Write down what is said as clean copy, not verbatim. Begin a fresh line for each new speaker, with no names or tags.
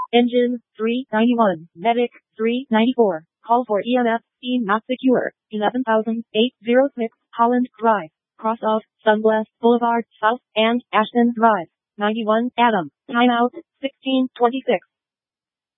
Engine, 391. Medic, 394. Call for EMF, scene not secure. 11,806, Holland Drive. Cross of Sunglass Boulevard South and Ashton Drive. 91, Adam. Timeout, 16:26.